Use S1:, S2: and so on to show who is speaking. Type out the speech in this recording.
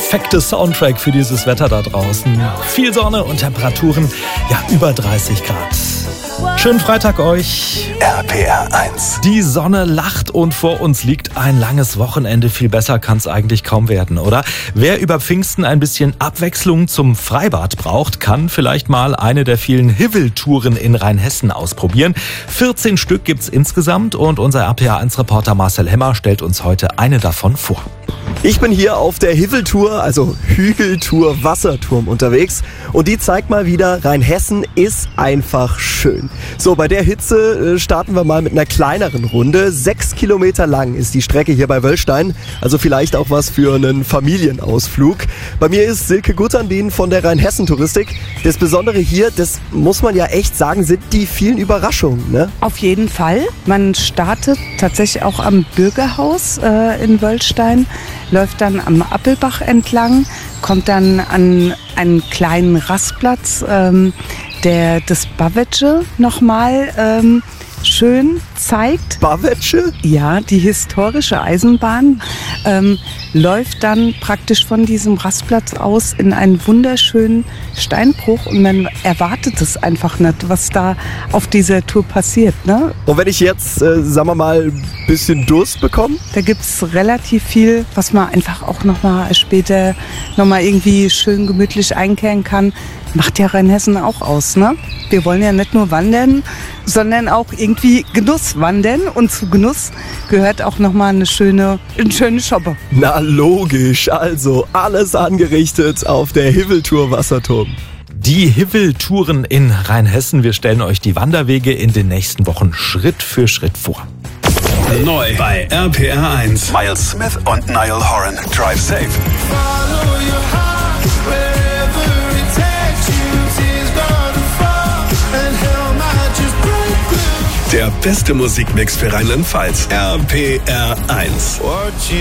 S1: perfekte Soundtrack für dieses Wetter da draußen. Viel Sonne und Temperaturen, ja, über 30 Grad. Schönen Freitag euch.
S2: RPR 1.
S1: Die Sonne lacht und vor uns liegt ein langes Wochenende. Viel besser kann es eigentlich kaum werden, oder? Wer über Pfingsten ein bisschen Abwechslung zum Freibad braucht, kann vielleicht mal eine der vielen Hivel-Touren in Rheinhessen ausprobieren. 14 Stück gibt's insgesamt und unser RPR 1-Reporter Marcel Hemmer stellt uns heute eine davon vor.
S3: Ich bin hier auf der Hivel-Tour, also Hügeltour Wasserturm unterwegs und die zeigt mal wieder, Rheinhessen ist einfach schön. So, bei der Hitze starten wir mal mit einer kleineren Runde. 6 Kilometer lang ist die Strecke hier bei Wöllstein, also vielleicht auch was für einen Familienausflug. Bei mir ist Silke Gutterndien von der Rheinhessen-Touristik. Das Besondere hier, das muss man ja echt sagen, sind die vielen Überraschungen, ne?
S4: Auf jeden Fall. Man startet tatsächlich auch am Bürgerhaus in Wöllstein, läuft dann am Appelbach entlang, kommt dann an einen kleinen Rastplatz, der das Bavetsche nochmal schön zeigt.
S3: Bavetsche?
S4: Ja, die historische Eisenbahn läuft dann praktisch von diesem Rastplatz aus in einen wunderschönen Steinbruch und man erwartet es einfach nicht, was da auf dieser Tour passiert, ne?
S3: Und wenn ich jetzt, sagen wir mal, ein bisschen Durst bekomme?
S4: Da gibt es relativ viel, was man einfach auch nochmal später nochmal irgendwie schön gemütlich einkehren kann. Macht ja Rheinhessen auch aus, ne? Wir wollen ja nicht nur wandern, sondern auch irgendwie Genuss wandern. Und zu Genuss gehört auch nochmal eine schöne Shoppe.
S3: Na logisch, also alles angerichtet auf der Hivel-Tour Wasserturm.
S1: Die Hivel-Touren in Rheinhessen. Wir stellen euch die Wanderwege in den nächsten Wochen Schritt für Schritt vor.
S2: Neu bei RPR 1. Miles Smith und Niall Horan. Drive safe. Der beste Musikmix für Rheinland-Pfalz. RPR 1.